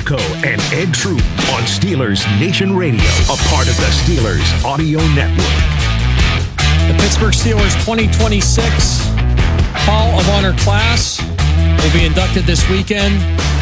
Defco and Ed Troop on Steelers Nation Radio, a part of the Steelers Audio Network. The Pittsburgh Steelers 2026 Hall of Honor class will be inducted this weekend.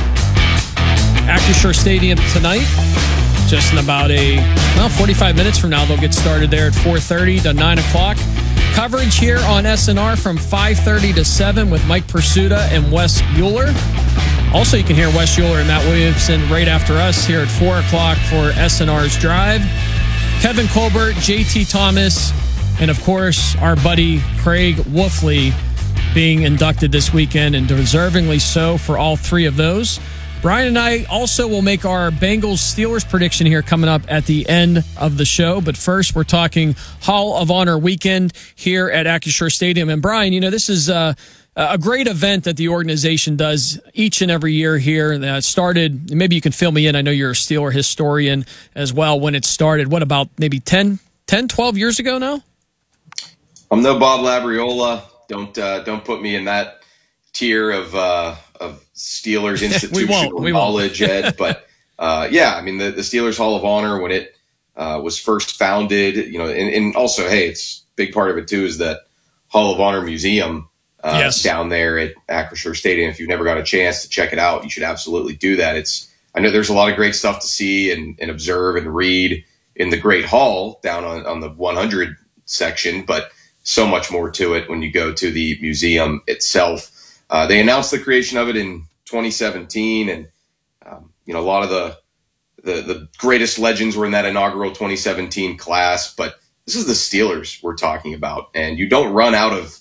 Acrisure Stadium tonight. Just in about 45 minutes from now, they'll get started there at 4:30 to 9 o'clock. Coverage here on SNR from 5:30 to 7 with Mike Pursuta and Wes Euler. Also, you can hear Wes Euler and Matt Williamson right after us here at 4 o'clock for SNR's Drive. Kevin Colbert, JT Thomas, and of course, our buddy Craig Wolfley being inducted this weekend, and deservingly so for all three of those. Brian and I also will make our Bengals-Steelers prediction here coming up at the end of the show. But first, we're talking Hall of Honor weekend here at Acrisure Stadium. And Brian, this is a great event that the organization does each and every year here. That started, maybe you can fill me in. I know you're a Steeler historian as well. When it started, what, about maybe 12 years ago now? I'm no Bob Labriola. Don't put me in that tier of Steelers institutional knowledge, Ed. But the Steelers Hall of Honor, when it was first founded, and also, hey, it's a big part of it too is that Hall of Honor Museum down there at Acrisure Stadium. If you've never got a chance to check it out, you should absolutely do that. I know there's a lot of great stuff to see and observe and read in the Great Hall down on the 100 section, but so much more to it when you go to the museum itself. They announced the creation of it in 2017, and a lot of the greatest legends were in that inaugural 2017 class. But this is the Steelers we're talking about, and you don't run out of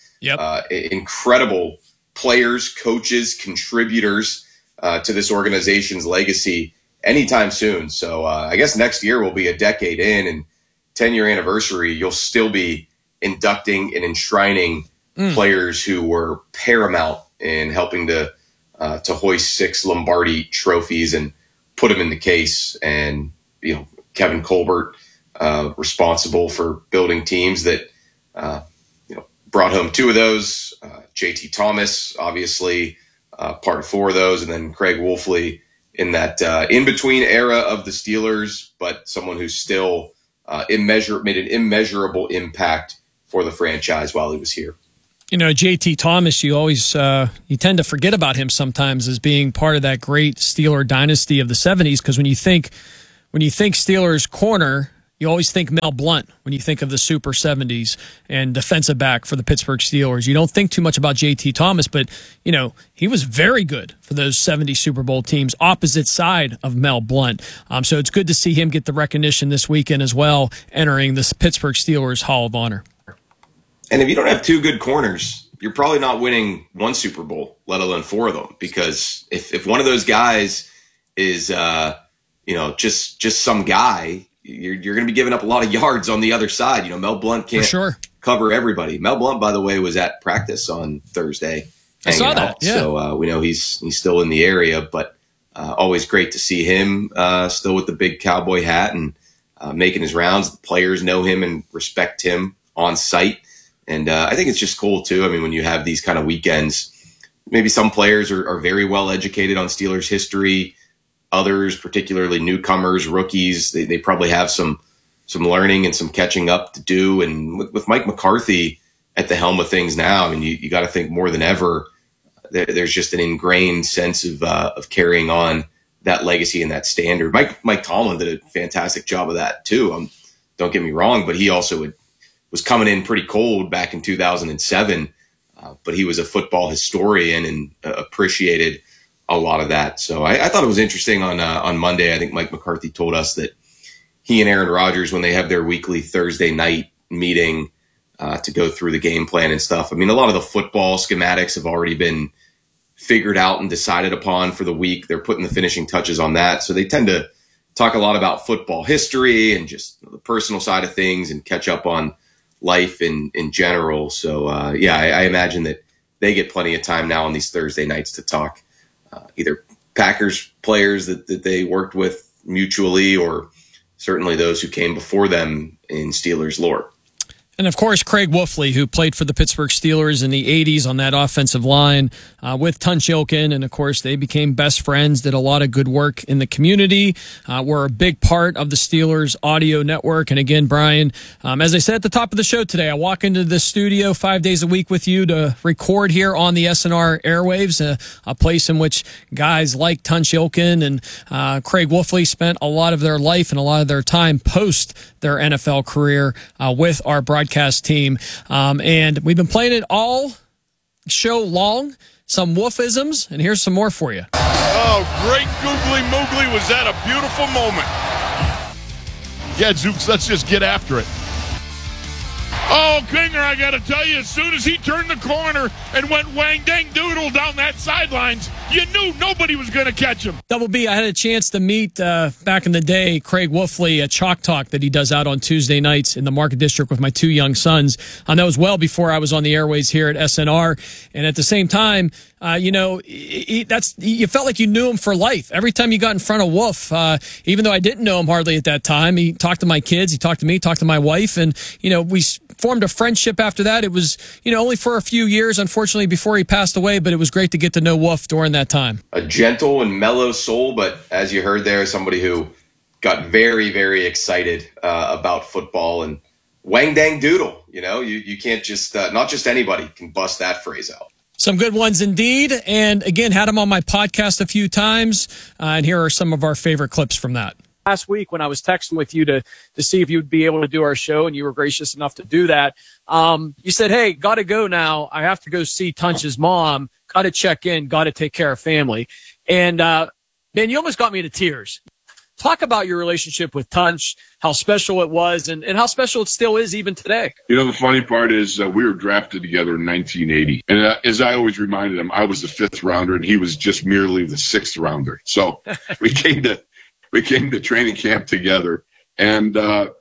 incredible players, coaches, contributors to this organization's legacy anytime soon. So I guess next year will be a decade in, and 10-year anniversary, you'll still be inducting and enshrining players who were paramount in helping to hoist 6 Lombardi trophies and put them in the case. And, Kevin Colbert, responsible for building teams that, brought home 2 of those. JT Thomas, obviously, part of 4 of those. And then Craig Wolfley in that in-between era of the Steelers, but someone who's still made an immeasurable impact for the franchise while he was here. JT Thomas, you always you tend to forget about him sometimes as being part of that great Steeler dynasty of the 70s, because when you think Steelers corner, you always think Mel Blount when you think of the Super 70s and defensive back for the Pittsburgh Steelers. You don't think too much about JT Thomas, but he was very good for those 70 Super Bowl teams, opposite side of Mel Blount. So it's good to see him get the recognition this weekend as well, entering the Pittsburgh Steelers Hall of Honor. And if you don't have 2 good corners, you're probably not winning 1 Super Bowl, let alone 4 of them. Because if one of those guys is, just some guy, you're going to be giving up a lot of yards on the other side. Mel Blount can't cover everybody. Mel Blount, by the way, was at practice on Thursday. I saw that. Yeah. So we know he's still in the area, but always great to see him still with the big cowboy hat and making his rounds. The players know him and respect him on site. And I think it's just cool, too. I mean, when you have these kind of weekends, maybe some players are very well educated on Steelers history. Others, particularly newcomers, rookies, they probably have some learning and some catching up to do. And with Mike McCarthy at the helm of things now, I mean, you got to think more than ever, there's just an ingrained sense of carrying on that legacy and that standard. Mike Tomlin did a fantastic job of that, too. Don't get me wrong, but he also was coming in pretty cold back in 2007, but he was a football historian and appreciated a lot of that. So I thought it was interesting on Monday. I think Mike McCarthy told us that he and Aaron Rodgers, when they have their weekly Thursday night meeting to go through the game plan and stuff, I mean, a lot of the football schematics have already been figured out and decided upon for the week. They're putting the finishing touches on that. So they tend to talk a lot about football history and just the personal side of things and catch up on life in general. So, I imagine that they get plenty of time now on these Thursday nights to talk either Packers players that they worked with mutually or certainly those who came before them in Steelers lore. And, of course, Craig Wolfley, who played for the Pittsburgh Steelers in the 80s on that offensive line with Tunch Ilkin. And, of course, they became best friends, did a lot of good work in the community, were a big part of the Steelers audio network. And, again, Brian, as I said at the top of the show today, I walk into the studio 5 days a week with you to record here on the SNR airwaves, a place in which guys like Tunch Ilkin and Craig Wolfley spent a lot of their life and a lot of their time post their NFL career with our broadcast team. And we've been playing it all show long, some Wolfisms, and here's some more for you. Oh, great googly moogly. Was that a beautiful moment? Yeah, Zooks, let's just get after it. Oh, Kinger, I got to tell you, as soon as he turned the corner and went wang dang doodle down that sidelines, you knew nobody was going to catch him. Double B, I had a chance to meet back in the day Craig Wolfley at Chalk Talk that he does out on Tuesday nights in the Market District with my two young sons. And that was well before I was on the airways here at SNR. And at the same time, you felt like you knew him for life. Every time you got in front of Wolf, even though I didn't know him hardly at that time, he talked to my kids, he talked to me, talked to my wife, and, we formed a friendship after that. It was, only for a few years, unfortunately, before he passed away, but it was great to get to know Wolf during that time. A gentle and mellow soul, but as you heard there, somebody who got very, very excited about football and wang dang doodle. You can't just, not just anybody can bust that phrase out. Some good ones indeed. And again, had him on my podcast a few times. And here are some of our favorite clips from that. Last week when I was texting with you to see if you'd be able to do our show, and you were gracious enough to do that, you said, hey, got to go now. I have to go see Tunch's mom. Got to check in. Got to take care of family. And, man, you almost got me to tears. Talk about your relationship with Tunch, how special it was, and how special it still is even today. The funny part is we were drafted together in 1980. And as I always reminded him, I was the 5th rounder, and he was just merely the 6th rounder. So we came to training camp together. And, I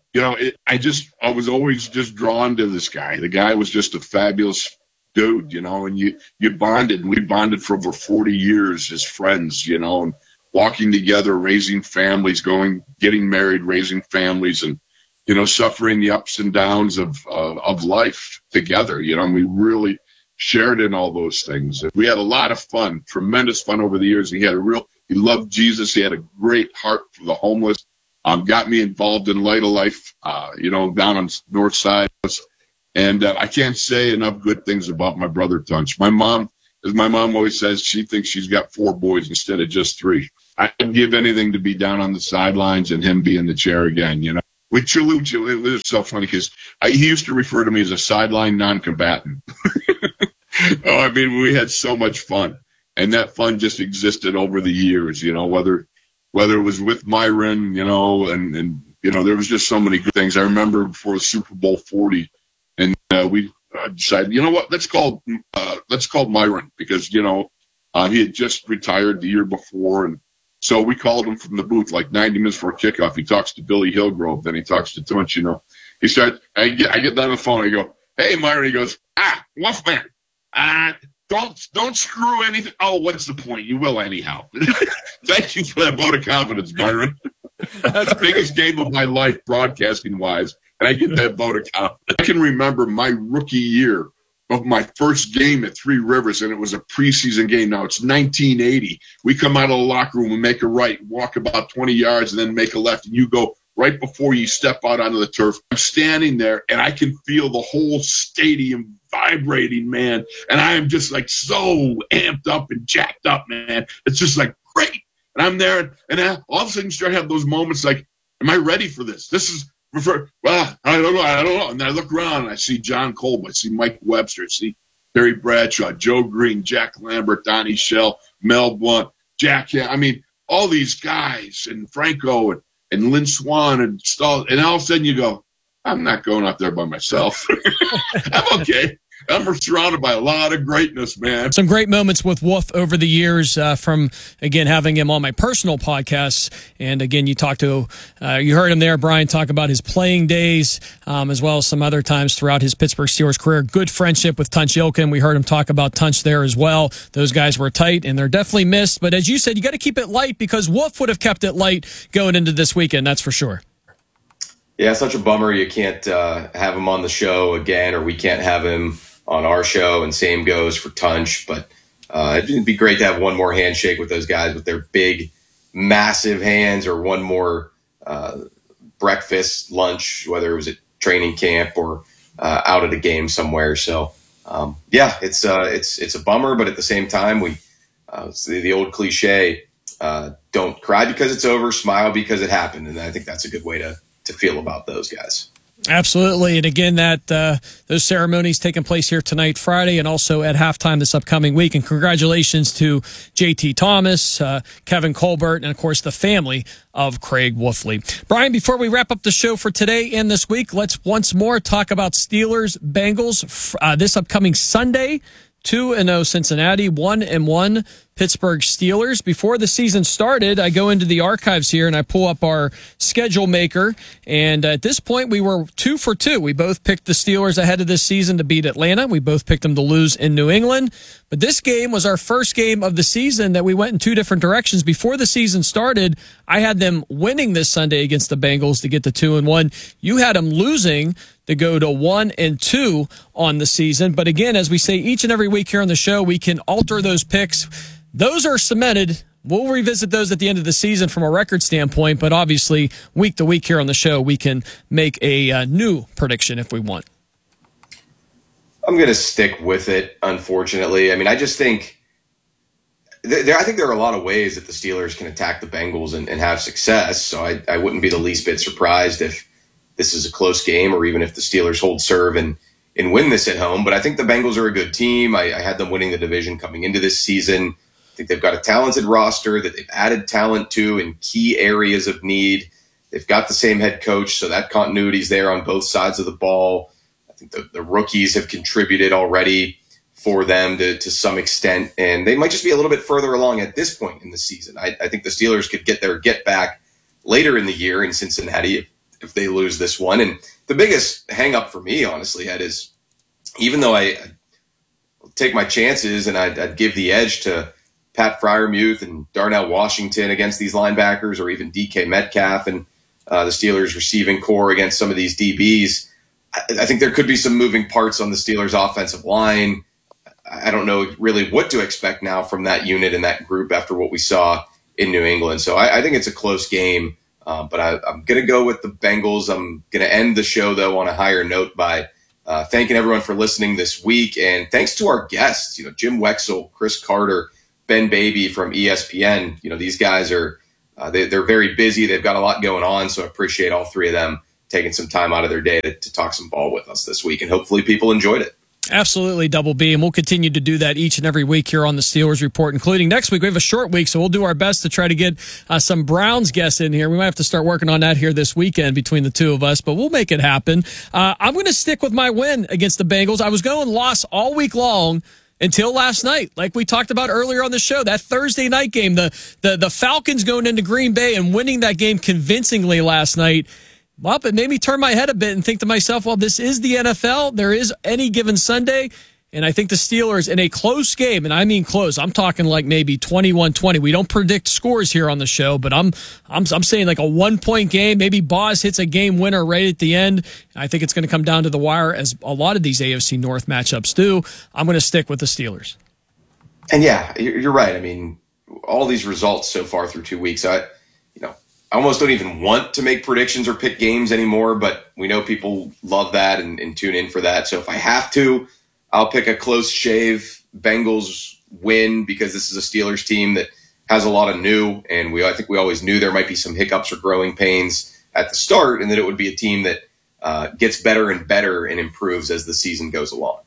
was always just drawn to this guy. The guy was just a fabulous dude, and you bonded. And we bonded for over 40 years as friends, and walking together, raising families, getting married, raising families, and, suffering the ups and downs of life together. And we really shared in all those things. We had a lot of fun, tremendous fun over the years. He loved Jesus. He had a great heart for the homeless. Got me involved in Light of Life, down on North Side. And I can't say enough good things about my brother Tunch. My mom, as my mom always says, she thinks she's got 4 boys instead of just 3. I'd give anything to be down on the sidelines and him be in the chair again, We truly, it was so funny because he used to refer to me as a sideline non-combatant. We had so much fun. And that fun just existed over the years, whether it was with Myron, and there was just so many good things. I remember before Super Bowl 40, and we decided, let's call Myron because, he had just retired the year before. And so we called him from the booth like 90 minutes before kickoff. He talks to Billy Hillgrove, then he talks to Tunch, He starts, I get down the phone, I go, hey, Myron, he goes, Wolfman, don't screw anything. Oh, what's the point? You will anyhow. Thank you for that vote of confidence, Myron. That's the biggest game of my life, broadcasting-wise, and I get that vote of confidence. I can remember my rookie year of my first game at Three Rivers, and it was a preseason game. Now, it's 1980. We come out of the locker room and make a right, walk about 20 yards, and then make a left, and you go right before you step out onto the turf. I'm standing there, and I can feel the whole stadium vibrating, man. And I am just like so amped up and jacked up, man. It's just like great. And I'm there, and all of a sudden you start to have those moments like, am I ready for this? This is, I don't know. And I look around, and I see John Colby, I see Mike Webster, I see Terry Bradshaw, Joe Green, Jack Lambert, Donnie Shell, Mel Blount, Jack, all these guys, and Franco, and Lynn Swan, and Stahl, and all of a sudden you go, I'm not going out there by myself. I'm okay. I'm surrounded by a lot of greatness, man. Some great moments with Wolf over the years from, again, having him on my personal podcasts. And, again, you heard him there, Brian, talk about his playing days as well as some other times throughout his Pittsburgh Steelers career. Good friendship with Tunch Ilkin. We heard him talk about Tunch there as well. Those guys were tight, and they're definitely missed. But as you said, you got to keep it light because Wolf would have kept it light going into this weekend, that's for sure. Yeah, such a bummer you can't have him on the show again, or we can't have him on our show, and same goes for Tunch. But it'd be great to have one more handshake with those guys with their big, massive hands, or one more breakfast, lunch, whether it was at training camp or out at a game somewhere. So, it's a bummer, but at the same time, it's the old cliche, don't cry because it's over, smile because it happened. And I think that's a good way to feel about those guys. Absolutely. And again, those ceremonies taking place here tonight, Friday, and also at halftime this upcoming week. And congratulations to JT Thomas, Kevin Colbert, and of course the family of Craig Wolfley. Brian, before we wrap up the show for today and this week, let's once more talk about Steelers-Bengals this upcoming Sunday. 2-0 Cincinnati, 1-1 Pittsburgh Steelers. Before the season started, I go into the archives here and I pull up our schedule maker. And at this point, we were 2 for 2. We both picked the Steelers ahead of this season to beat Atlanta. We both picked them to lose in New England. But this game was our first game of the season that we went in two different directions. Before the season started, I had them winning this Sunday against the Bengals to get to 2-1. You had them losing to go to 1-2 on the season. But again, as we say each and every week here on the show, we can alter those picks. Those are cemented. We'll revisit those at the end of the season from a record standpoint, but obviously week to week here on the show, we can make a new prediction if we want. I'm going to stick with it, unfortunately. I mean, I just think there are a lot of ways that the Steelers can attack the Bengals and have success. So I wouldn't be the least bit surprised if this is a close game, or even if the Steelers hold serve and win this at home. But I think the Bengals are a good team. I had them winning the division coming into this season. I think they've got a talented roster that they've added talent to in key areas of need. They've got the same head coach, so that continuity is there on both sides of the ball. I think the rookies have contributed already for them to some extent, and they might just be a little bit further along at this point in the season. I think the Steelers could get their get back later in the year in Cincinnati if they lose this one. And the biggest hang up for me, honestly, Ed, is even though I take my chances and I'd give the edge to Pat Freiermuth and Darnell Washington against these linebackers, or even DK Metcalf and the Steelers receiving core against some of these DBs, I think there could be some moving parts on the Steelers offensive line. I don't know really what to expect now from that unit and that group after what we saw in New England. So I think it's a close game, but I'm going to go with the Bengals. I'm going to end the show, though, on a higher note by thanking everyone for listening this week. And thanks to our guests, Jim Wexell, Chris Carter, Ben Baby from ESPN. These guys are they're very busy. They've got a lot going on, so I appreciate all three of them taking some time out of their day to talk some ball with us this week, and hopefully people enjoyed it. Absolutely, Double B, and we'll continue to do that each and every week here on the Steelers Report, including next week. We have a short week, so we'll do our best to try to get some Browns guests in here. We might have to start working on that here this weekend between the two of us, but we'll make it happen. I'm going to stick with my win against the Bengals. I was going loss all week long until last night, like we talked about earlier on the show. That Thursday night game, the Falcons going into Green Bay and winning that game convincingly last night. Well, it made me turn my head a bit and think to myself, well, this is the NFL. There is any given Sunday. And I think the Steelers in a close game, and I mean close, I'm talking like maybe 21-20. We don't predict scores here on the show, but I'm saying like a 1-point game. Maybe Boz hits a game winner right at the end. I think it's going to come down to the wire, as a lot of these AFC North matchups do. I'm going to stick with the Steelers. And yeah, you're right. I mean, all these results so far through 2 weeks, I almost don't even want to make predictions or pick games anymore, but we know people love that and tune in for that. So if I have to, I'll pick a close shave Bengals win, because this is a Steelers team that has a lot of new, and I think we always knew there might be some hiccups or growing pains at the start, and that it would be a team that gets better and better and improves as the season goes along.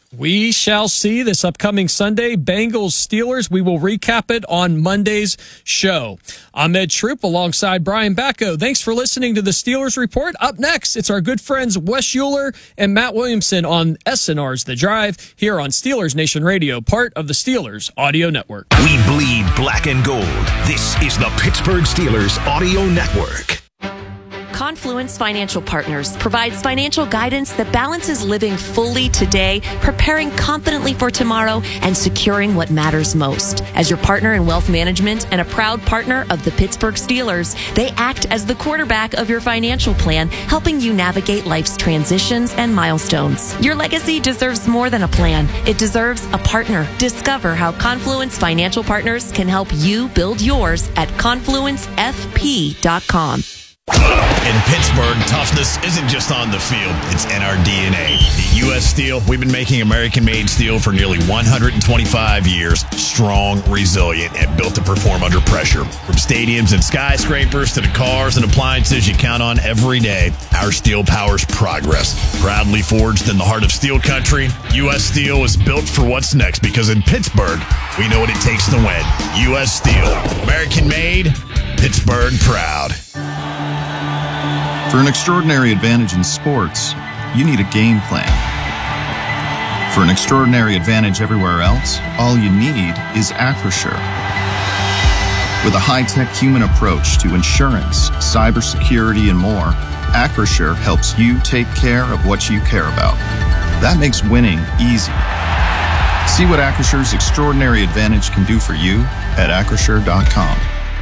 We shall see this upcoming Sunday, Bengals-Steelers. We will recap it on Monday's show. I'm Ed Troop alongside Brian Bacco. Thanks for listening to the Steelers Report. Up next, it's our good friends Wes Euler and Matt Williamson on SNR's The Drive here on Steelers Nation Radio, part of the Steelers Audio Network. We bleed black and gold. This is the Pittsburgh Steelers Audio Network. Confluence Financial Partners provides financial guidance that balances living fully today, preparing confidently for tomorrow, and securing what matters most. As your partner in wealth management and a proud partner of the Pittsburgh Steelers, they act as the quarterback of your financial plan, helping you navigate life's transitions and milestones. Your legacy deserves more than a plan. It deserves a partner. Discover how Confluence Financial Partners can help you build yours at confluencefp.com. In Pittsburgh, toughness isn't just on the field, it's in our DNA. At U.S. Steel, we've been making American-made steel for nearly 125 years. Strong, resilient, and built to perform under pressure. From stadiums and skyscrapers to the cars and appliances you count on every day, our steel powers progress. Proudly forged in the heart of steel country, U.S. Steel is built for what's next because in Pittsburgh, we know what it takes to win. U.S. Steel, American-made, Pittsburgh proud. For an extraordinary advantage in sports, you need a game plan. For an extraordinary advantage everywhere else, all you need is Acrisure. With a high-tech human approach to insurance, cybersecurity, and more, Acrisure helps you take care of what you care about. That makes winning easy. See what Acrisure's extraordinary advantage can do for you at Acrisure.com.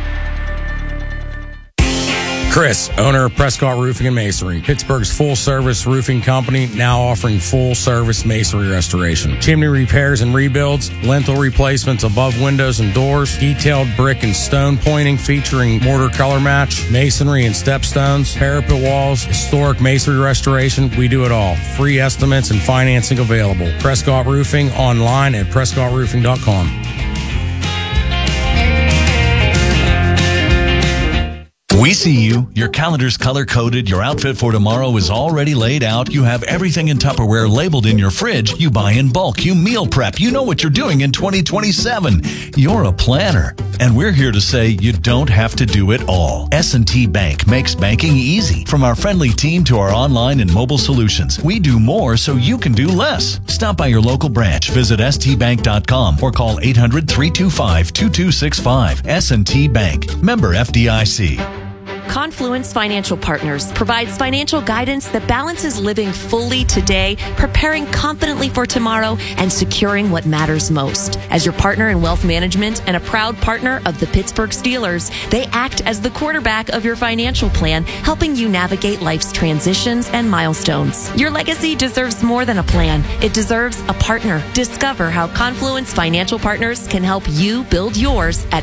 Chris, owner of Prescott Roofing and Masonry, Pittsburgh's full-service roofing company, now offering full-service masonry restoration, chimney repairs and rebuilds, lintel replacements above windows and doors, detailed brick and stone pointing featuring mortar color match, masonry and stepstones, parapet walls, historic masonry restoration. We do it all. Free estimates and financing available. Prescott Roofing online at PrescottRoofing.com. We see you. Your calendar's color-coded. Your outfit for tomorrow is already laid out. You have everything in Tupperware labeled in your fridge. You buy in bulk. You meal prep. You know what you're doing in 2027. You're a planner. And we're here to say you don't have to do it all. S&T Bank makes banking easy. From our friendly team to our online and mobile solutions, we do more so you can do less. Stop by your local branch. Visit stbank.com or call 800-325-2265. S&T Bank. Member FDIC. Confluence Financial Partners provides financial guidance that balances living fully today, preparing confidently for tomorrow, and securing what matters most. As your partner in wealth management and a proud partner of the Pittsburgh Steelers, they act as the quarterback of your financial plan, helping you navigate life's transitions and milestones. Your legacy deserves more than a plan. It deserves a partner. Discover how Confluence Financial Partners can help you build yours at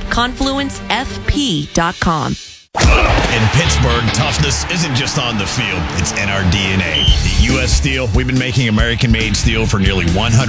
confluencefp.com. In Pittsburgh, toughness isn't just on the field, it's in our DNA. At U.S. Steel, we've been making American-made steel for nearly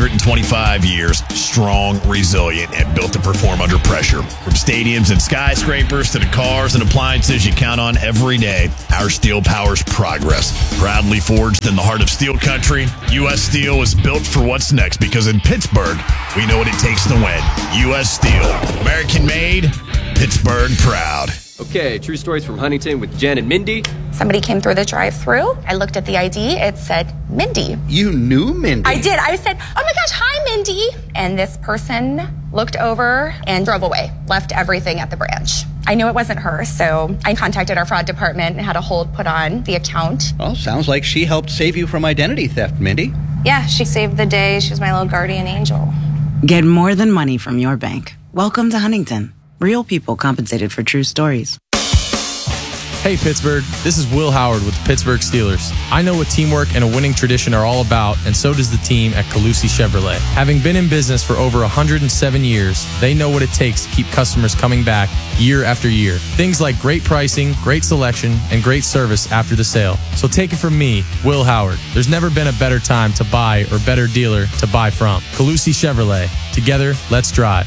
125 years. Strong, resilient, and built to perform under pressure. From stadiums and skyscrapers to the cars and appliances you count on every day, our steel powers progress. Proudly forged in the heart of steel country, U.S. Steel is built for what's next because in Pittsburgh, we know what it takes to win. U.S. Steel, American-made, Pittsburgh proud. Okay, true stories from Huntington with Jen and Mindy. Somebody came through the drive-thru. I looked at the ID. It said Mindy. You knew Mindy? I did. I said, oh my gosh, hi, Mindy. And this person looked over and drove away, left everything at the branch. I knew it wasn't her, so I contacted our fraud department and had a hold put on the account. Well, sounds like she helped save you from identity theft, Mindy. Yeah, she saved the day. She was my little guardian angel. Get more than money from your bank. Welcome to Huntington. Real people compensated for true stories. Hey Pittsburgh, this is Will Howard with the Pittsburgh Steelers. I know what teamwork and a winning tradition are all about, and so does the team at Calusi Chevrolet. Having been in business for over 107 years, they know what it takes to keep customers coming back year after year. Things like great pricing, great selection, and great service after the sale. So take it from me, Will Howard. There's never been a better time to buy or better dealer to buy from. Calusi Chevrolet. Together, let's drive.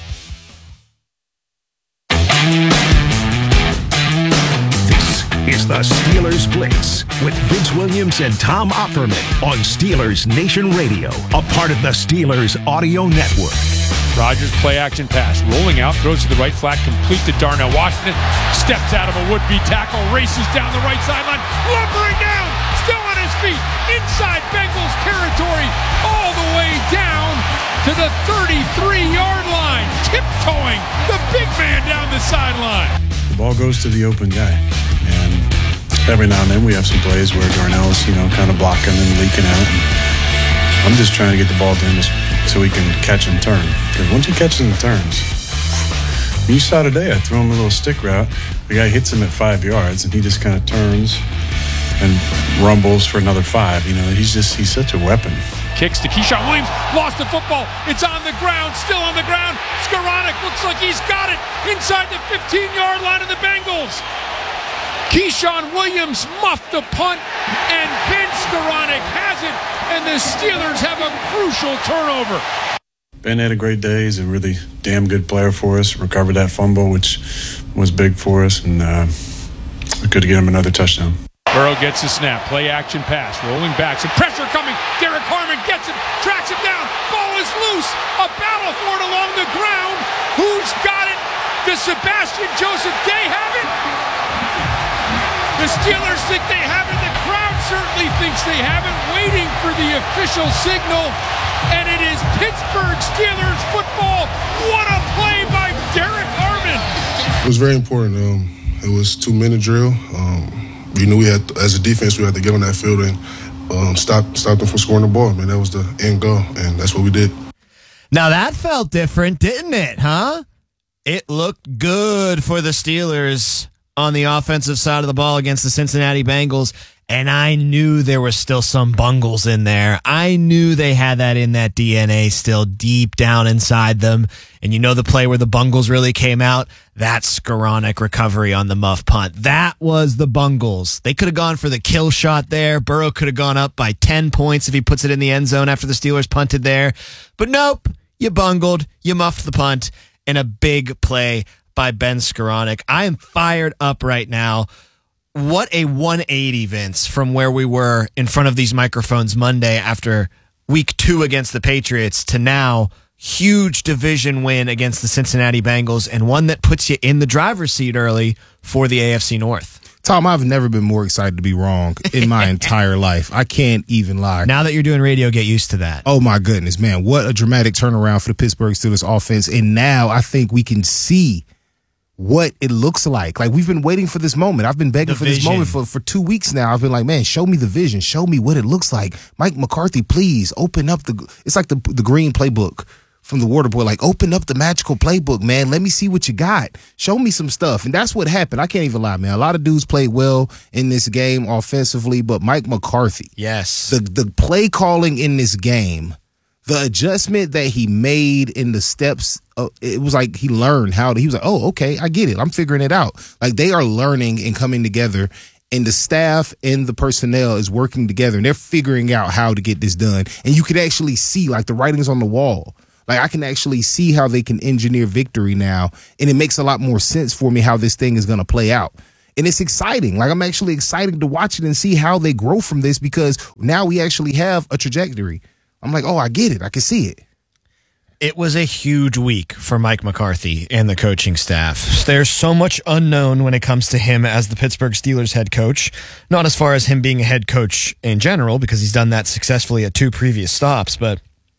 It's the Steelers Blitz with Vince Williams and Tom Opperman on Steelers Nation Radio, a part of the Steelers Audio Network. Rodgers play action pass, rolling out, throws to the right flat, complete to Darnell Washington, steps out of a would-be tackle, races down the right sideline, lumbering down, still on his feet, inside Bengals territory, all the way down to the 33-yard line, tiptoeing the big man down the sideline. The ball goes to the open guy, and every now and then we have some plays where Darnell's, kind of blocking and leaking out. And I'm just trying to get the ball to him so he can catch and turn. Because once he catches and turns, you saw today, I threw him a little stick route. The guy hits him at 5 yards, and he just kind of turns and rumbles for another 5. He's such a weapon. Kicks to Keyshawn Williams, lost the football. It's on the ground, still on the ground. Skoranek looks like he's got it inside the 15-yard line of the Bengals. Keyshawn Williams muffed the punt, and Ben Skoranek has it, and the Steelers have a crucial turnover. Ben had a great day. He's a really damn good player for us. Recovered that fumble, which was big for us, and good to get him another touchdown. Burrow gets a snap, play action pass, rolling back, some pressure coming. Derek Harmon gets him, tracks him down. Ball is loose. A battle for it along the ground. Who's got it? Does Sebastian Joseph Day have it? The Steelers think they have it. The crowd certainly thinks they have it. Waiting for the official signal. And it is Pittsburgh Steelers football. What a play by Derek Harmon. It was very important. It was 2-minute drill. We knew we had, as a defense, we had to get on that field and stop them from scoring the ball. I mean, that was the end goal, and that's what we did. Now that felt different, didn't it, huh? It looked good for the Steelers on the offensive side of the ball against the Cincinnati Bengals. And I knew there were still some bungles in there. I knew they had that in that DNA still deep down inside them. And the play where the bungles really came out? That Skoranek recovery on the muff punt. That was the bungles. They could have gone for the kill shot there. Burrow could have gone up by 10 points if he puts it in the end zone after the Steelers punted there. But nope, you bungled. You muffed the punt. And a big play by Ben Skoranek. I am fired up right now. What a 180, Vince, from where we were in front of these microphones Monday after week 2 against the Patriots to now huge division win against the Cincinnati Bengals, and one that puts you in the driver's seat early for the AFC North. Tom, I've never been more excited to be wrong in my entire life. I can't even lie. Now that you're doing radio, get used to that. Oh, my goodness, man. What a dramatic turnaround for the Pittsburgh Steelers offense. And now I think we can see what it looks like. Like, we've been waiting for this moment. I've been begging for this moment for 2 weeks now. I've been like, man, show me the vision. Show me what it looks like. Mike McCarthy, please open up it's like the green playbook from the water boy. Like, open up the magical playbook, man. Let me see what you got. Show me some stuff. And that's what happened. I can't even lie, man. A lot of dudes played well in this game offensively, but Mike McCarthy. Yes. The play calling in this game, the adjustment that he made in the steps, it was like he learned he was like, oh, okay, I get it. I'm figuring it out. Like, they are learning and coming together, and the staff and the personnel is working together, and they're figuring out how to get this done. And you could actually see, like, the writing's on the wall. Like, I can actually see how they can engineer victory now, and it makes a lot more sense for me how this thing is going to play out. And it's exciting. Like, I'm actually excited to watch it and see how they grow from this, because now we actually have a trajectory. I'm like, oh, I get it. I can see it. It was a huge week for Mike McCarthy and the coaching staff. There's so much unknown when it comes to him as the Pittsburgh Steelers head coach. Not as far as him being a head coach in general, because he's done that successfully at 2 previous stops, but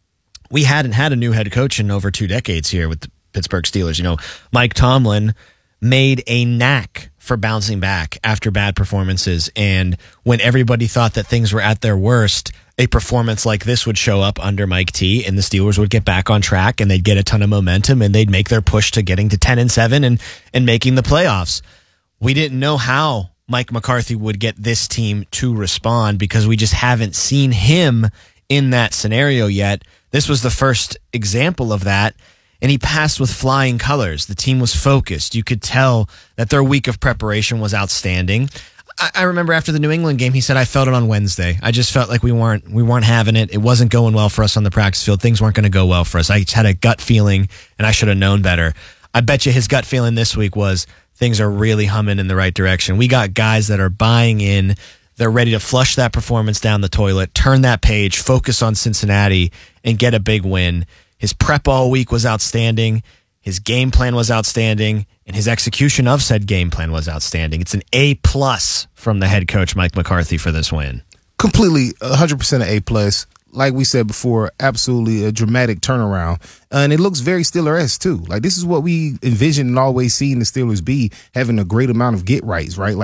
we hadn't had a new head coach in over 2 decades here with the Pittsburgh Steelers. Mike Tomlin made a knack for bouncing back after bad performances, and when everybody thought that things were at their worst, a performance like this would show up under Mike T, and the Steelers would get back on track, and they'd get a ton of momentum, and they'd make their push to getting to 10-7 and making the playoffs. We didn't know how Mike McCarthy would get this team to respond, because we just haven't seen him in that scenario yet. This was the first example of that, and he passed with flying colors. The team was focused. You could tell that their week of preparation was outstanding. I remember after the New England game, he said, I felt it on Wednesday. I just felt like we weren't having it. It wasn't going well for us on the practice field. Things weren't going to go well for us. I just had a gut feeling, and I should have known better. I bet you his gut feeling this week was things are really humming in the right direction. We got guys that are buying in. They're ready to flush that performance down the toilet, turn that page, focus on Cincinnati, and get a big win. His prep all week was outstanding. His game plan was outstanding, and his execution of said game plan was outstanding. It's an A+ from the head coach, Mike McCarthy, for this win. Completely, 100% an A+. Like we said before, absolutely a dramatic turnaround. And it looks very Steeler-esque, too. Like, this is what we envision and always seen the Steelers be, having a great amount of get-rights, right? Like,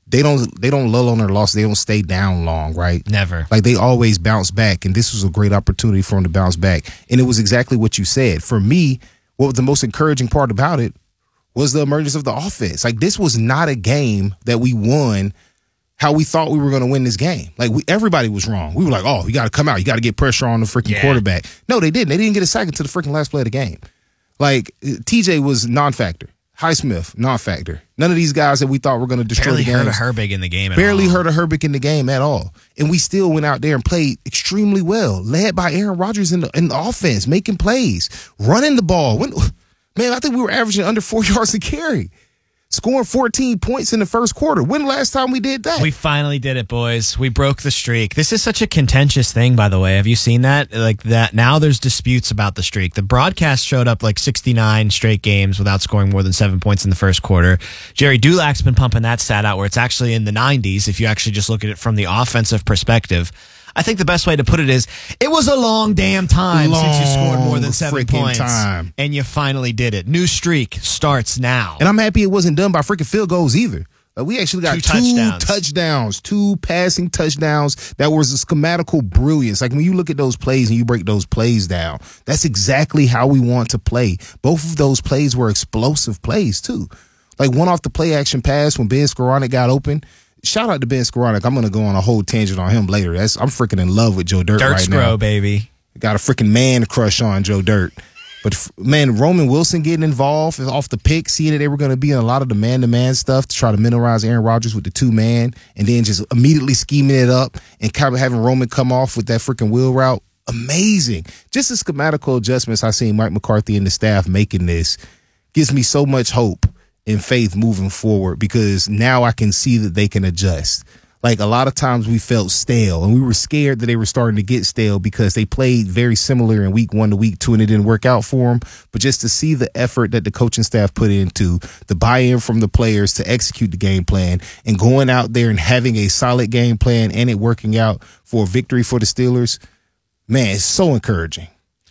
they don't lull on their loss. They don't stay down long, right? Never. Like they always bounce back, and this was a great opportunity for them to bounce back. And it was exactly what you said. For me, what was the most encouraging part about it was the emergence of the offense. Like this was not a game that we won how we thought we were going to win this game. Like everybody was wrong. We were like, oh, you got to come out. You got to get pressure on the freaking quarterback. No, they didn't. They didn't get a sack until the freaking last play of the game. Like TJ was non-factor. Highsmith, non-factor. None of these guys that we thought were going to destroy the game. Barely heard a Herbig in the game at Barely all. heard a Herbig in the game at all. And we still went out there and played extremely well, led by Aaron Rodgers in the offense, making plays, running the ball. Man, I think we were averaging under 4 yards a carry. Scoring 14 points in the first quarter. When the last time we did that? We finally did it, boys. We broke the streak. This is such a contentious thing, by the way. Have you seen that? Like that. Now there's disputes about the streak. The broadcast showed up like 69 straight games without scoring more than 7 points in the first quarter. Jerry Dulac's been pumping that stat out where it's actually in the 90s if you actually just look at it from the offensive perspective. I think the best way to put it is, it was a long damn time since you scored more than 7 points. And you finally did it. New streak starts now. And I'm happy it wasn't done by freaking field goals either. Like we actually got two touchdowns, 2 passing touchdowns that was a schematical brilliance. Like when you look at those plays and you break those plays down, that's exactly how we want to play. Both of those plays were explosive plays too. Like one off the play action pass when Ben Skoranek got open. Shout out to Ben Skoranek. I'm going to go on a whole tangent on him later. I'm freaking in love with Joe Dirt right now. Baby. Got a freaking man crush on Joe Dirt. But, man, Roman Wilson getting involved off the pick, seeing that they were going to be in a lot of the man-to-man stuff to try to minimize Aaron Rodgers with the 2-man, and then just immediately scheming it up and kind of having Roman come off with that freaking wheel route. Amazing. Just the schematical adjustments I seen Mike McCarthy and the staff making this gives me so much hope and faith moving forward because now I can see that they can adjust. Like a lot of times we felt stale and we were scared that they were starting to get stale because they played very similar in week 1 to week 2 and it didn't work out for them. But just to see the effort that the coaching staff put into the buy-in from the players to execute the game plan and going out there and having a solid game plan and it working out for a victory for the Steelers, man, it's so encouraging.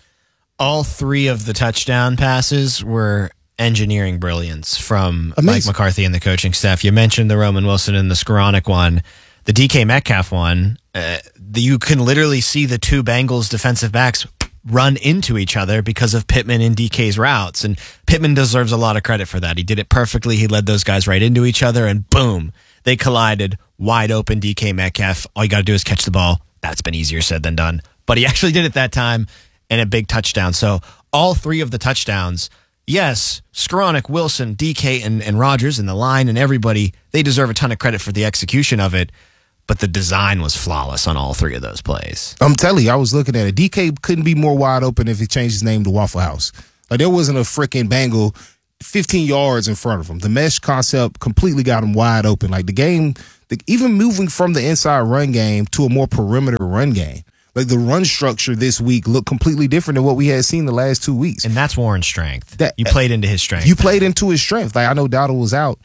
All 3 of the touchdown passes were engineering brilliance from Mike McCarthy and the coaching staff. You mentioned the Roman Wilson and the Skoranek one. The DK Metcalf one, you can literally see the 2 Bengals defensive backs run into each other because of Pittman and DK's routes. And Pittman deserves a lot of credit for that. He did it perfectly. He led those guys right into each other and boom, they collided. Wide open DK Metcalf. All you got to do is catch the ball. That's been easier said than done. But he actually did it that time and a big touchdown. So all 3 of the touchdowns, yes, Skoranek, Wilson, DK, and Rodgers and the line and everybody, they deserve a ton of credit for the execution of it, but the design was flawless on all 3 of those plays. I'm telling you, I was looking at it. DK couldn't be more wide open if he changed his name to Waffle House. Like there wasn't a freaking Bengal 15 yards in front of him. The mesh concept completely got him wide open. Like the game, even moving from the inside run game to a more perimeter run game. Like the run structure this week looked completely different than what we had seen the last 2 weeks. And that's Warren's strength. You played into his strength. You played into his strength. Like I know Dowdle was out.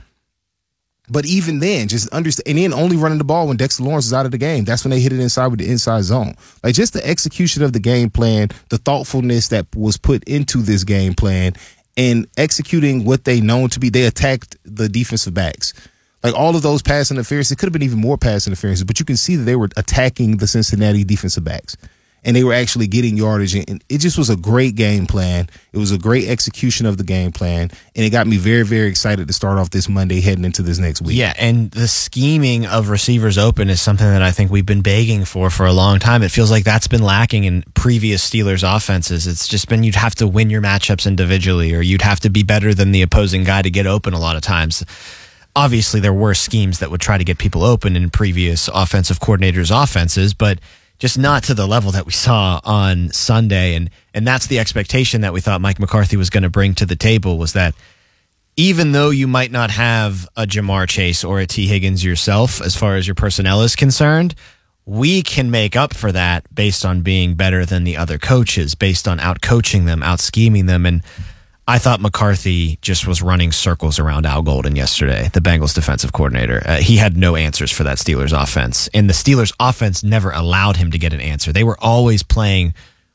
But even then, just understand, and then only running the ball when Dexter Lawrence is out of the game. That's when they hit it inside with the inside zone. Like just the execution of the game plan, the thoughtfulness that was put into this game plan, and executing what they known to be. They attacked the defensive backs. Like all of those pass interferences, it could have been even more pass interferences, but you can see that they were attacking the Cincinnati defensive backs. And they were actually getting yardage. And it just was a great game plan. It was a great execution of the game plan. And it got me very, very excited to start off this Monday heading into this next week. Yeah, and the scheming of receivers open is something that I think we've been begging for a long time. It feels like that's been lacking in previous Steelers offenses. It's just been you'd have to win your matchups individually or you'd have to be better than the opposing guy to get open a lot of times. Obviously, there were schemes that would try to get people open in previous offensive coordinators' offenses, but just not to the level that we saw on Sunday. And that's the expectation that we thought Mike McCarthy was going to bring to the table was that even though you might not have a Jamar Chase or a T. Higgins yourself as far as your personnel is concerned, we can make up for that based on being better than the other coaches, based on out-coaching them, out-scheming them. And I thought McCarthy just was running circles around Al Golden yesterday, the Bengals defensive coordinator. He had no answers for that Steelers offense, and the Steelers offense never allowed him to get an answer. They were always playing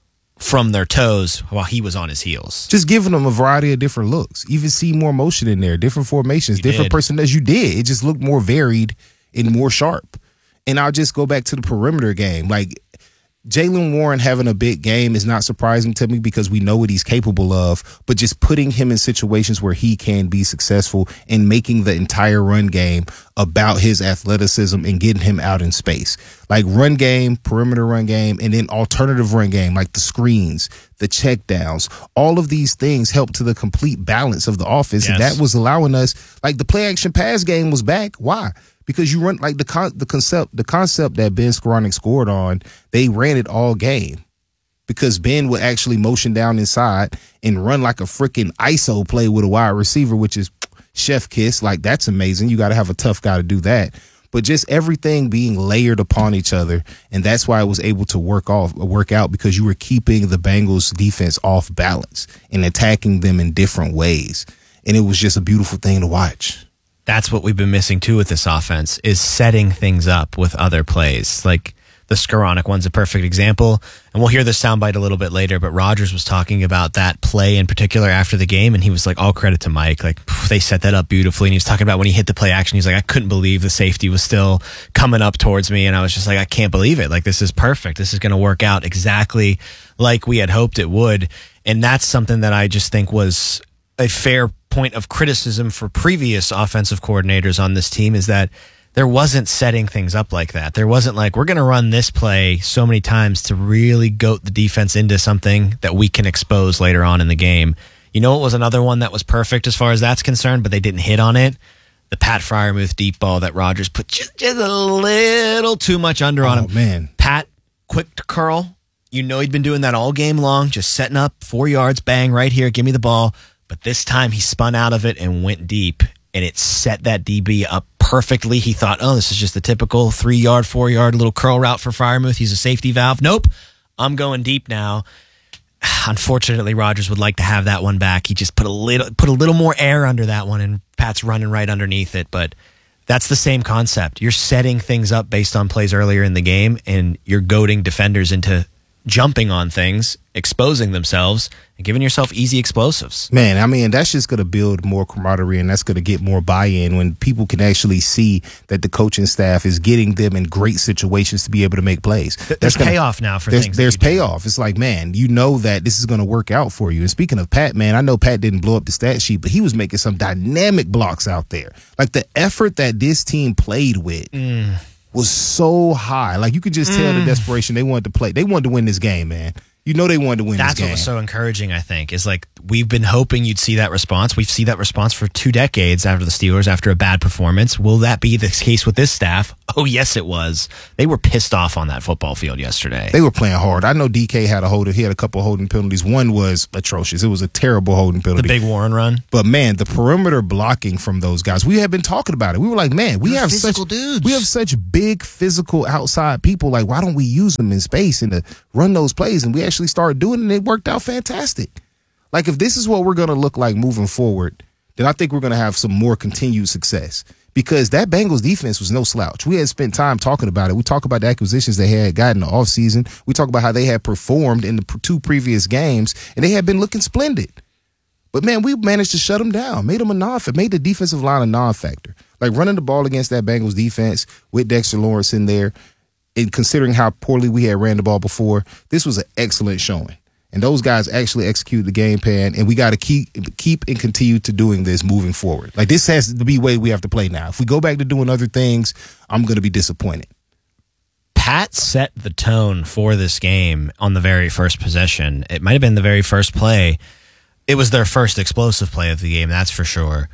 from their toes while he was on his heels. Just giving them a variety of different looks. Even see more motion in there, different formations, different personalities. You did. It just looked more varied and more sharp. And I'll just go back to the perimeter game. Like, Jaylen Warren having a big game is not surprising to me because we know what he's capable of, but just putting him in situations where he can be successful and making the entire run game about his athleticism and getting him out in space. Like run game, perimeter run game, and then alternative run game, like the screens, the check downs. All of these things help to the complete balance of the offense. Yes. And that was allowing us, like the play action pass game was back. Why? Because you run like the concept that Ben Skowronek scored on, they ran it all game because Ben would actually motion down inside and run like a freaking ISO play with a wide receiver, which is chef kiss. Like, that's amazing. You got to have a tough guy to do that. But just everything being layered upon each other, and that's why it was able to work out because you were keeping the Bengals defense off balance and attacking them in different ways, and it was just a beautiful thing to watch. That's what we've been missing too with this offense is setting things up with other plays. Like the Skowronek one's a perfect example. And we'll hear the soundbite a little bit later, but Rodgers was talking about that play in particular after the game, and he was like, all credit to Mike. Like, they set that up beautifully. And he was talking about when he hit the play action, he's like, I couldn't believe the safety was still coming up towards me. And I was just like, I can't believe it. Like, this is perfect. This is going to work out exactly like we had hoped it would. And that's something that I just think was a fair point of criticism for previous offensive coordinators on this team is that there wasn't setting things up like that. There wasn't like, we're going to run this play so many times to really goat the defense into something that we can expose later on in the game. You know, it was another one that was perfect as far as that's concerned, but they didn't hit on it. The Pat Freiermuth deep ball that Rodgers put just a little too much under on him. Oh, man. Pat, quick to curl. You know, he'd been doing that all game long, just setting up 4 yards, bang, right here, give me the ball. But this time he spun out of it and went deep, and it set that DB up perfectly. He thought, oh, this is just the typical 3-yard, 4-yard little curl route for Freiermuth. He's a safety valve. Nope, I'm going deep now. Unfortunately, Rodgers would like to have that one back. He just put a little more air under that one, and Pat's running right underneath it. But that's the same concept. You're setting things up based on plays earlier in the game, and you're goading defenders into jumping on things, exposing themselves, and giving yourself easy explosives. Man, I mean, that's just going to build more camaraderie, and that's going to get more buy-in when people can actually see that the coaching staff is getting them in great situations to be able to make plays. There's payoff now for things. There's payoff. It's like, man, you know that this is going to work out for you. And speaking of Pat, man, I know Pat didn't blow up the stat sheet, but he was making some dynamic blocks out there. Like the effort that this team played with was so high. Like you could just tell the desperation they wanted to play. They wanted to win this game, man. You know they wanted to win this game. That's what was so encouraging, I think, is like we've been hoping you'd see that response. We've seen that response for 2 decades after the Steelers, after a bad performance. Will that be the case with this staff? Oh, yes, it was. They were pissed off on that football field yesterday. They were playing hard. I know DK had he had a couple of holding penalties. One was atrocious. It was a terrible holding penalty. The big Warren run. But, man, the perimeter blocking from those guys, we had been talking about it. We were like, man, we have such big physical outside people. Like, why don't we use them in space and to run those plays? And we actually started doing it, and it worked out fantastic. Like, if this is what we're going to look like moving forward, then I think we're going to have some more continued success. Because that Bengals defense was no slouch. We had spent time talking about it. We talked about the acquisitions they had gotten in the offseason. We talked about how they had performed in the 2 previous games, and they had been looking splendid. But, man, we managed to shut them down, made them a non-factor, made the defensive line a non-factor. Like, running the ball against that Bengals defense with Dexter Lawrence in there, and considering how poorly we had ran the ball before, this was an excellent showing. And those guys actually executed the game plan, and we got to keep and continue to doing this moving forward. Like, this has to be the way we have to play now. If we go back to doing other things, I'm going to be disappointed. Pat set the tone for this game on the very first possession. It might have been the very first play. It was their first explosive play of the game, that's for sure.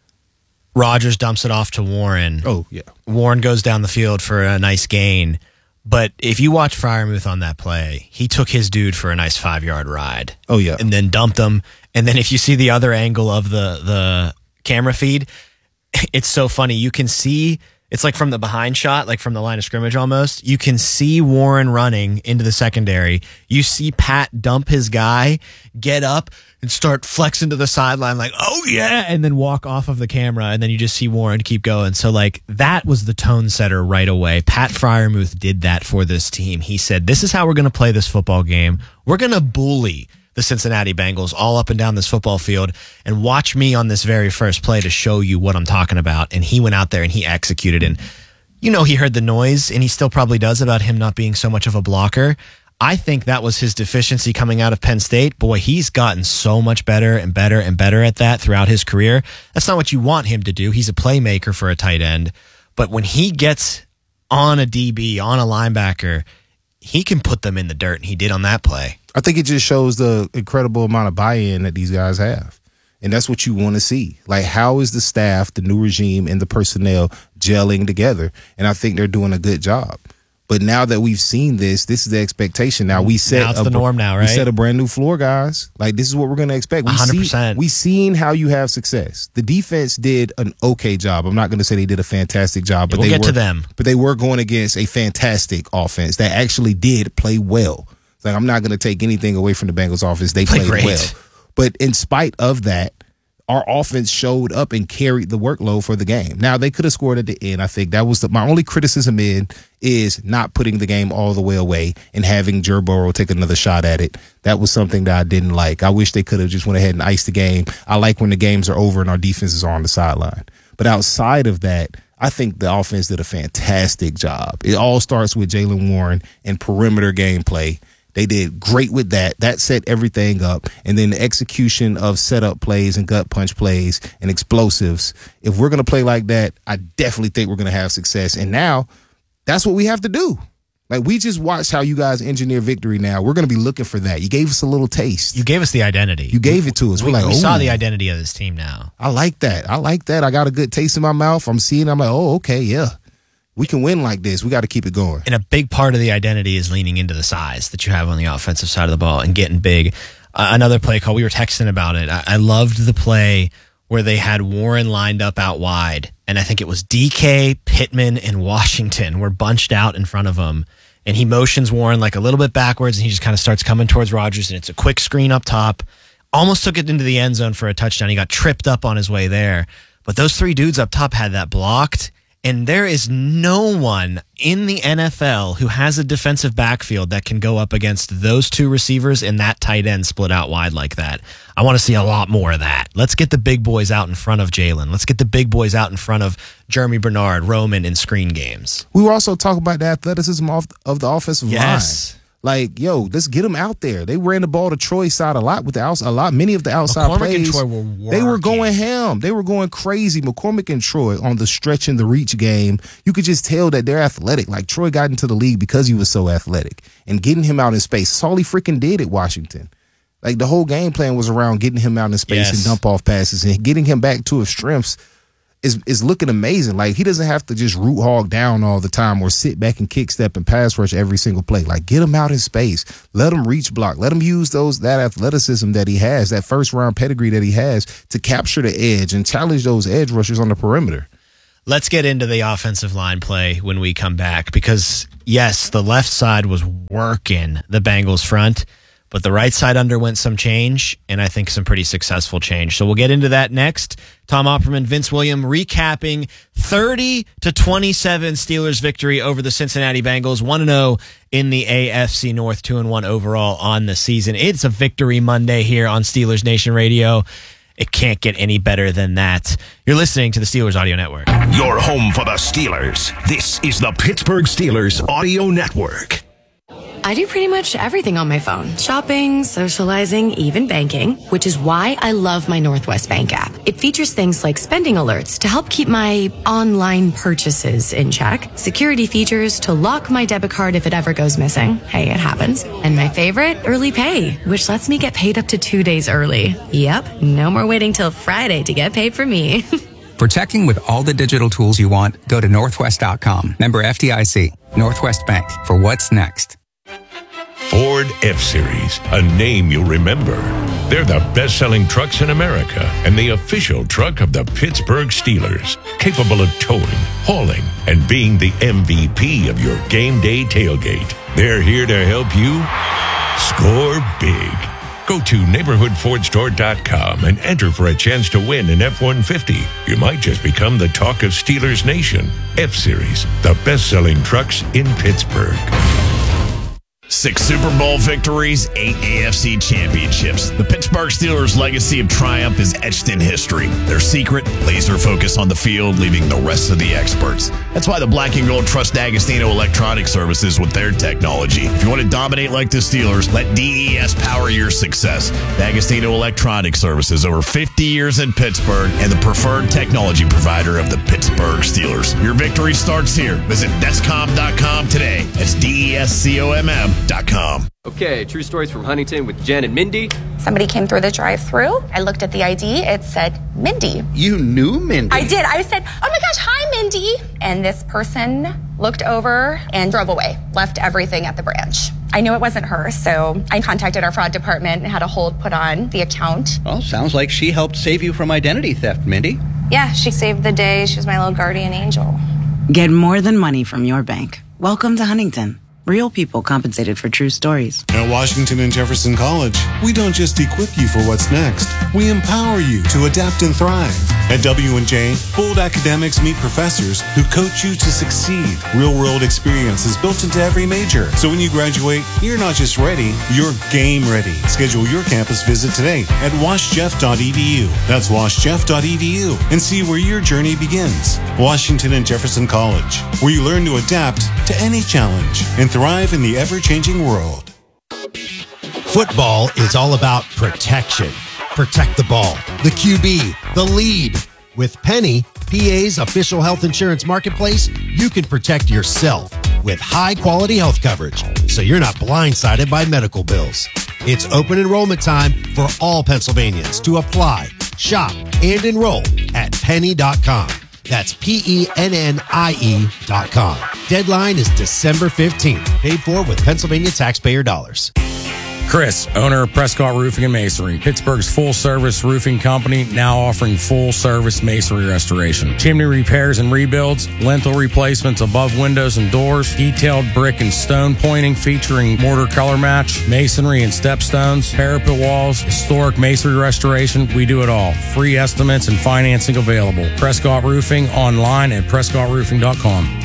Rodgers dumps it off to Warren. Oh, yeah. Warren goes down the field for a nice gain. But if you watch Freiermuth on that play, he took his dude for a nice 5-yard ride. Oh, yeah. And then dumped him. And then if you see the other angle of the camera feed, it's so funny. You can see It's like from the behind shot, like from the line of scrimmage almost. You can see Warren running into the secondary. You see Pat dump his guy, get up, and start flexing to the sideline like, oh yeah, and then walk off of the camera, and then you just see Warren keep going. So like that was the tone setter right away. Pat Freiermuth did that for this team. He said, this is how we're going to play this football game. We're going to bully the Cincinnati Bengals all up and down this football field, and watch me on this very first play to show you what I'm talking about. And he went out there and he executed. And he heard the noise, and he still probably does, about him not being so much of a blocker. I think that was his deficiency coming out of Penn State. Boy, he's gotten so much better and better and better at that throughout his career. That's not what you want him to do. He's a playmaker for a tight end. But when he gets on a DB, on a linebacker, he can put them in the dirt, and he did on that play. I think it just shows the incredible amount of buy-in that these guys have. And that's what you want to see. Like, how is the staff, the new regime, and the personnel gelling together? And I think they're doing a good job. But now that we've seen this is the expectation. Now it's the norm now, right? We set a brand new floor, guys. Like, this is what we're going to expect. 100%. We've seen how you have success. The defense did an okay job. I'm not going to say they did a fantastic job, but we'll get to them. But they were going against a fantastic offense that actually did play well. Like, I'm not going to take anything away from the Bengals offense. They played well. But in spite of that, our offense showed up and carried the workload for the game. Now, they could have scored at the end. I think that was my only criticism is not putting the game all the way away and having Joe Burrow take another shot at it. That was something that I didn't like. I wish they could have just went ahead and iced the game. I like when the games are over and our defenses are on the sideline. But outside of that, I think the offense did a fantastic job. It all starts with Jaylen Warren and perimeter gameplay. They did great with that. That set everything up. And then the execution of setup plays and gut punch plays and explosives. If we're going to play like that, I definitely think we're going to have success. And now that's what we have to do. Like, we just watched how you guys engineer victory now. We're going to be looking for that. You gave us a little taste. You gave us the identity. You gave it to us. We saw the identity of this team now. I like that. I got a good taste in my mouth. I'm seeing it. I'm like, oh, okay, yeah. We can win like this. We got to keep it going. And a big part of the identity is leaning into the size that you have on the offensive side of the ball and getting big. Another play call, we were texting about it. I loved the play where they had Warren lined up out wide. And I think it was DK, Pittman, and Washington were bunched out in front of him. And he motions Warren like a little bit backwards, and he just kind of starts coming towards Rodgers. And it's a quick screen up top. Almost took it into the end zone for a touchdown. He got tripped up on his way there. But those three dudes up top had that blocked. And there is no one in the NFL who has a defensive backfield that can go up against those two receivers and that tight end split out wide like that. I want to see a lot more of that. Let's get the big boys out in front of Jalen. Let's get the big boys out in front of Jeremy Bernard, Roman in screen games. We were also talking about the athleticism of the offensive line. Like, yo, let's get them out there. They ran the ball to Troy's side a lot with the outside. Many of the outside McCormick plays. And Troy were working. They were going ham. They were going crazy. McCormick and Troy on the stretch and the reach game. You could just tell that they're athletic. Like, Troy got into the league because he was so athletic and getting him out in space. That's all he freaking did at Washington. Like, the whole game plan was around getting him out in space and dump off passes and getting him back to his strengths. Is looking amazing. Like, he doesn't have to just root hog down all the time or sit back and kick step and pass rush every single play. Like, get him out in space. Let him reach block. Let him use that athleticism that he has, that first round pedigree that he has to capture the edge and challenge those edge rushers on the perimeter. Let's get into the offensive line play when we come back because, yes, the left side was working the Bengals front, but the right side underwent some change, and I think some pretty successful change. So we'll get into that next. Tom Opperman, Vince William, recapping 30-27 Steelers victory over the Cincinnati Bengals, 1-0 in the AFC North, 2-1 overall on the season. It's a victory Monday here on Steelers Nation Radio. It can't get any better than that. You're listening to the Steelers Audio Network. Your home for the Steelers. This is the Pittsburgh Steelers Audio Network. I do pretty much everything on my phone. Shopping, socializing, even banking, which is why I love my Northwest Bank app. It features things like spending alerts to help keep my online purchases in check, security features to lock my debit card if it ever goes missing. Hey, it happens. And my favorite, Early Pay, which lets me get paid up to 2 days early. Yep, no more waiting till Friday to get paid for me. For checking with all the digital tools you want, go to Northwest.com. Member FDIC. Northwest Bank. For what's next. Ford F-Series, a name you'll remember. They're the best-selling trucks in America and the official truck of the Pittsburgh Steelers, capable of towing, hauling, and being the MVP of your game day tailgate. They're here to help you score big. Go to neighborhoodfordstore.com and enter for a chance to win an F-150. You might just become the talk of Steelers Nation. F-Series, the best-selling trucks in Pittsburgh. 6 Super Bowl victories, 8 AFC championships. The Pittsburgh Steelers' legacy of triumph is etched in history. Their secret, laser focus on the field, leaving the rest of the experts. That's why the Black and Gold trust D'Agostino Electronic Services with their technology. If you want to dominate like the Steelers, let DES power your success. D'Agostino Electronic Services, over 50 years in Pittsburgh, and the preferred technology provider of the Pittsburgh Steelers. Your victory starts here. Visit Descom.com today. That's DESCOMM.com. Okay, true stories from Huntington with Jen and Mindy. Somebody came through the drive-thru. I looked at the ID. It said Mindy. You knew Mindy? I did. I said, oh my gosh, hi, Mindy. And this person looked over and drove away, left everything at the branch. I knew it wasn't her, so I contacted our fraud department and had a hold put on the account. Well, sounds like she helped save you from identity theft, Mindy. Yeah, she saved the day. She was my little guardian angel. Get more than money from your bank. Welcome to Huntington. Real people compensated for true stories. At Washington and Jefferson College, we don't just equip you for what's next. We empower you to adapt and thrive. At W&J, bold academics meet professors who coach you to succeed. Real-world experience is built into every major. So when you graduate, you're not just ready, you're game ready. Schedule your campus visit today at washjeff.edu. That's washjeff.edu and see where your journey begins. Washington and Jefferson College, where you learn to adapt to any challenge and thrive in the ever-changing world. Football is all about protection. Protect the ball, the QB, the lead. With Penny, PA's official health insurance marketplace, you can protect yourself with high-quality health coverage, so you're not blindsided by medical bills. It's open enrollment time for all Pennsylvanians to apply, shop, and enroll at penny.com. That's PENNIE.com. Deadline is December 15th. Paid for with Pennsylvania taxpayer dollars. Chris, owner of Prescott Roofing and Masonry, Pittsburgh's full-service roofing company, now offering full-service masonry restoration. Chimney repairs and rebuilds, lintel replacements above windows and doors, detailed brick and stone pointing featuring mortar color match, masonry and stepstones, parapet walls, historic masonry restoration. We do it all. Free estimates and financing available. Prescott Roofing online at PrescottRoofing.com.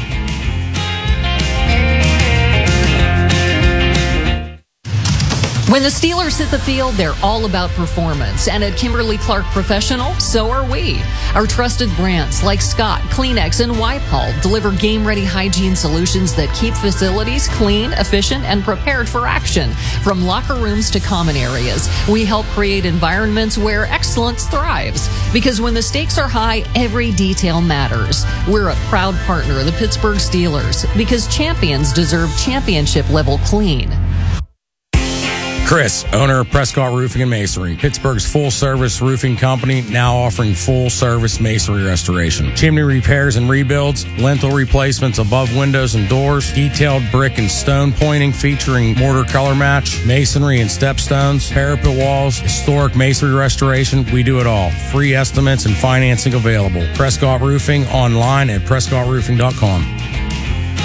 When the Steelers hit the field, they're all about performance. And at Kimberly-Clark Professional, so are we. Our trusted brands like Scott, Kleenex, and Wipe-All deliver game-ready hygiene solutions that keep facilities clean, efficient, and prepared for action. From locker rooms to common areas, we help create environments where excellence thrives. Because when the stakes are high, every detail matters. We're a proud partner of the Pittsburgh Steelers because champions deserve championship-level clean. Chris, owner of Prescott Roofing and Masonry, Pittsburgh's full-service roofing company, now offering full-service masonry restoration. Chimney repairs and rebuilds, lintel replacements above windows and doors, detailed brick and stone pointing featuring mortar color match, masonry and stepstones, parapet walls, historic masonry restoration. We do it all. Free estimates and financing available. Prescott Roofing online at PrescottRoofing.com.